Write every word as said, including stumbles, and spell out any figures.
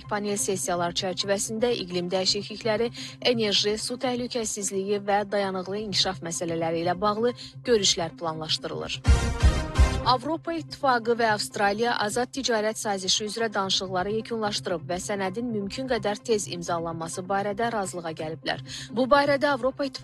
panel sessiyalar çərçivəsində iqlim dəyişiklikləri, enerji, su təhlükəsizliyi və dayanıqlı inkişaf məsələləri ilə bağlı görüşlər planlaşdırılır. Avropa İttifaqı və Avstraliya azad ticarət sazişi üzrə danışıqları yekunlaşdırıb və sənədin mümkün qədər tez imzalanması barədə razılığa gəliblər. Bu barədə Avropa İttifaqı